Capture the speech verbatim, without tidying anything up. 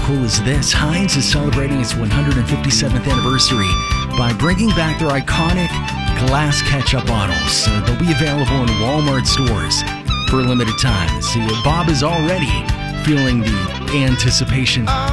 cool is this? Heinz is celebrating its one hundred fifty-seventh anniversary by bringing back their iconic glass ketchup bottles. Uh, they'll be available in Walmart stores for a limited time. See, Bob is already feeling the anticipation